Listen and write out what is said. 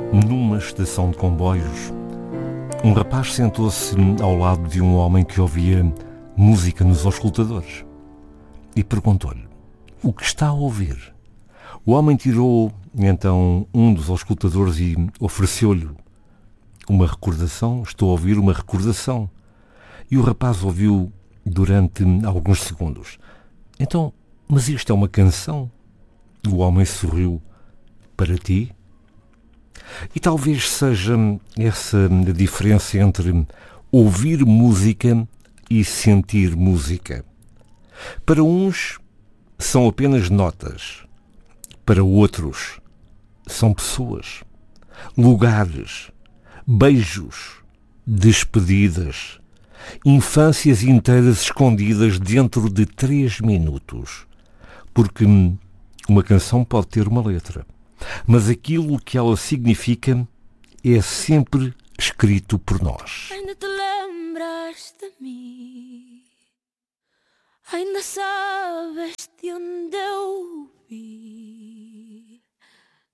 Numa estação de comboios, um rapaz sentou-se ao lado de um homem que ouvia música nos auscultadores e perguntou-lhe: "O que está a ouvir?" O homem tirou então um dos auscultadores e ofereceu-lhe uma recordação. "Estou a ouvir uma recordação." E o rapaz ouviu durante alguns segundos. "Então, mas isto é uma canção?" O homem sorriu. "Para ti?" E talvez seja essa a diferença entre ouvir música e sentir música. Para uns são apenas notas, para outros são pessoas, lugares, beijos, despedidas, infâncias inteiras escondidas dentro de 3 minutos. Porque uma canção pode ter uma letra, mas aquilo que ela significa é sempre escrito por nós. Ainda te lembras de mim? Ainda sabes